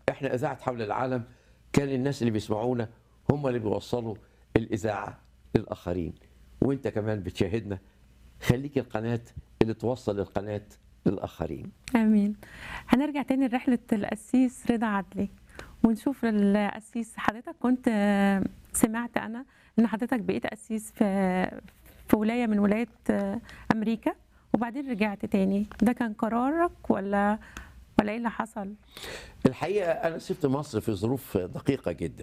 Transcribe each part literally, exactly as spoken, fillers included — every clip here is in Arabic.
احنا اذاعه حول العالم، كان الناس اللي بيسمعونا هم اللي بيوصلوا الاذاعه للاخرين، وانت كمان بتشاهدنا، خليك القناه اللي توصل القناه للاخرين. امين. هنرجع تاني لرحله القسيس رضا عدلي ونشوف القسيس. حضرتك كنت سمعت انا ان حضرتك بقيت قسيس في في ولايه من ولايات امريكا وبعدين رجعت تاني، ده كان قرارك ولا ولا ايه اللي حصل؟ الحقيقه انا سبت مصر في ظروف دقيقه جدا.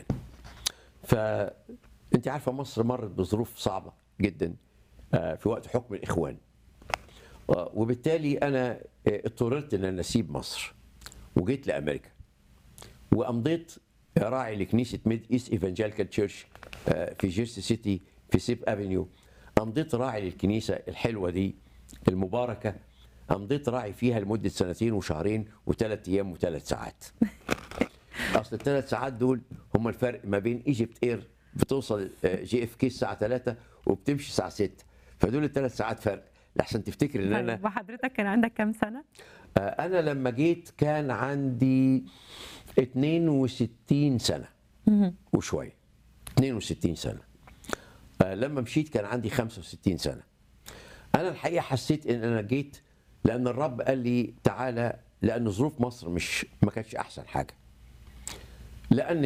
فانت عارفه مصر مرت بظروف صعبه جدا في وقت حكم الاخوان، وبالتالي انا اضطررت ان انا اسيب مصر وجيت لامريكا، وامضيت راعي لكنيسه ميد ايست ايفانجيليكال تشيرش في جيرسي سيتي في سيب افنيو. امضيت راعي للكنيسه الحلوه دي المباركه، امضيت راعي فيها لمده سنتين وشهرين وثلاث ايام وثلاث ساعات. اصل الثلاث ساعات دول هم الفرق ما بين ايجيبت اير بتوصل جي اف كي الساعه ثلاثة وبتمشي الساعه ستة، فدول الثلاث ساعات فرق، لحسن تفتكر ان انا. طيب وحضرتك كان عندك كام سنه؟ انا لما جيت كان عندي اثنين وستين سنه وشويه، اثنين وستين سنه. لما مشيت كان عندي خمسة وستين سنه. انا الحقيقه حسيت ان انا جيت لان الرب قال لي تعالى، لان ظروف مصر مش ما كانتش احسن حاجه، لان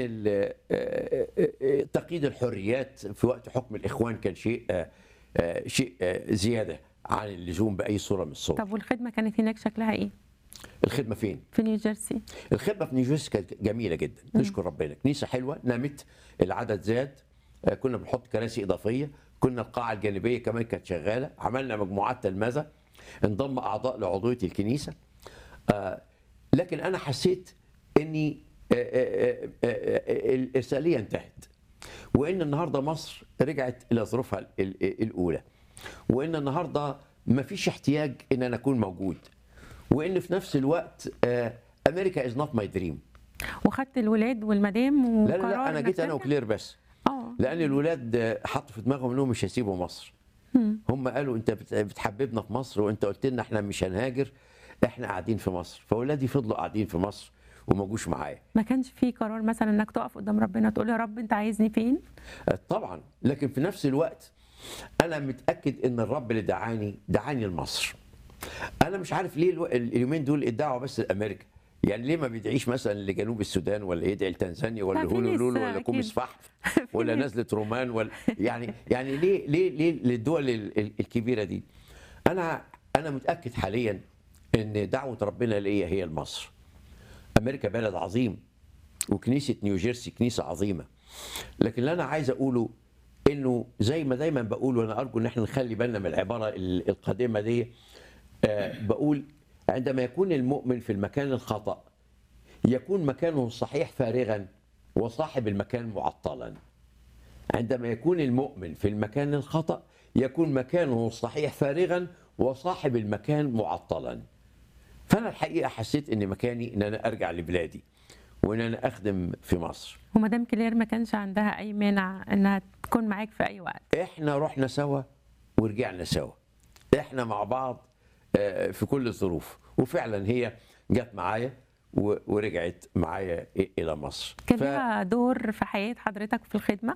تقييد الحريات في وقت حكم الاخوان كان شيء شيء زياده عن اللزوم باي صوره من الصور. طب والخدمه كانت هناك شكلها ايه؟ الخدمه فين؟ في نيوجيرسي. الخدمه في نيوجيرسي كانت جميله جدا، نشكر ربنا، كنيسه حلوه، نمت، العدد زاد، كنا بنحط كراسي اضافيه، كنا القاعه الجانبيه كمان كانت شغاله، عملنا مجموعات تلمذه، انضم اعضاء لعضويه الكنيسه. لكن انا حسيت اني الارساليه انتهت، وان النهارده مصر رجعت الى ظروفها الاولى، وان النهارده ما فيش احتياج ان انا اكون موجود، وان في نفس الوقت امريكا از نوت ماي دريم. وخدت الولاد والمدام لا وقرار لا لا انا جيت انا وكلير بس. اه لان الولاد حطوا في دماغهم انهم مش هيسيبوا مصر. هم قالوا انت بتحببنا في مصر وانت قلت لنا احنا مش هنهاجر، احنا قاعدين في مصر، فاولادي فضلوا قاعدين في مصر وما جوش معايا. ما كانش في قرار مثلا انك تقف قدام ربنا تقول يا رب انت عايزني فين؟ طبعا، لكن في نفس الوقت انا متاكد ان الرب اللي دعاني دعاني لمصر. انا مش عارف ليه اليومين دول ادعوا بس لامريكا، يعني ليه ما بيدعيش مثلا لجنوب السودان ولا يدعي لتنزانيا ولا هونولولو ولا كومس فحف ولا نزله رومان ولا يعني يعني ليه ليه ليه للدول الكبيره دي؟ انا انا متاكد حاليا ان دعوه ربنا ليا هي لمصر. امريكا بلد عظيم وكنيسه نيوجيرسي كنيسه عظيمه، لكن اللي انا عايز اقوله انه زي ما دايما بقول، وانا ارجو ان احنا نخلي بالنا من العباره القادمه دي، أه بقول عندما يكون المؤمن في المكان الخطأ يكون مكانه الصحيح فارغا وصاحب المكان معطلا. عندما يكون المؤمن في المكان الخطأ يكون مكانه الصحيح فارغا وصاحب المكان معطلا. فأنا الحقيقة حسيت إن مكاني إن أنا أرجع لبلادي وإن أنا أخدم في مصر. ومدام كلير ما كانش عندها أي مانع إنها تكون معاك في أي وقت. إحنا رحنا سوا ورجعنا سوا، إحنا مع بعض في كل الظروف، وفعلا هي جت معايا ورجعت معايا الى مصر. كان لها ف... دور في حياه حضرتك في الخدمه؟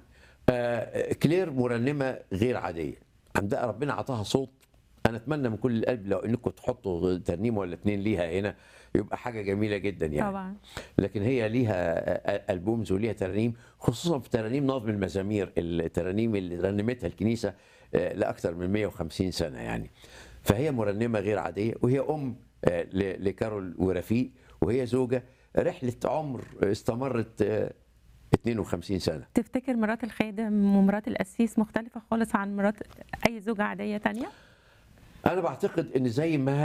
آه كلير مرنمه غير عاديه، عندها ربنا عطاها صوت. انا اتمنى من كل القلب لو انكم تحطوا ترنيمه ولا اتنين ليها هنا يبقى حاجه جميله جدا يعني. طبعا. لكن هي ليها البومز وليها ترانيم، خصوصا في ترانيم نظم المزامير، الترانيم اللي رنمتها الكنيسه لاكثر من مئة وخمسين سنه يعني. فهي مرنمه غير عاديه، وهي ام لكارول ورفيق، وهي زوجه. رحله عمر استمرت اثنين وخمسين سنه. تفتكر مرات الخادم ومرات القسيس مختلفه خالص عن مرات اي زوجه عاديه تانية؟ انا بعتقد ان زي ما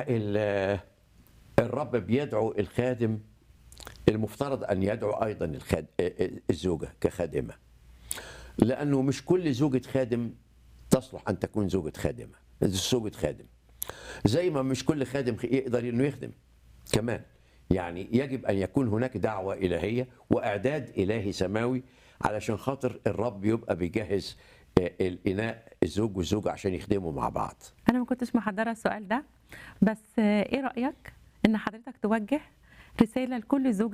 الرب بيدعو الخادم المفترض ان يدعو ايضا الزوجه كخادمه، لانه مش كل زوجه خادم تصلح ان تكون زوجه خادمه، زوجه خادم. زي ما مش كل خادم يقدر انه يخدم كمان. يعني يجب ان يكون هناك دعوه الهيه واعداد الهي سماوي علشان خاطر الرب يبقى بيجهز الاناء الزوج والزوجه عشان يخدموا مع بعض. انا ما كنتش محضره السؤال ده، بس ايه رايك ان حضرتك توجه رساله لكل زوج